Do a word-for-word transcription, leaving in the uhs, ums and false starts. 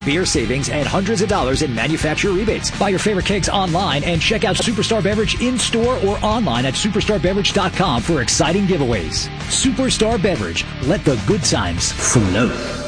beer savings, and hundreds of dollars in manufacturer rebates. Buy your favorite kegs online and check out Superstar Beverage in-store or online at superstar beverage dot com for exciting giveaways. Superstar Beverage. Let the good times flow.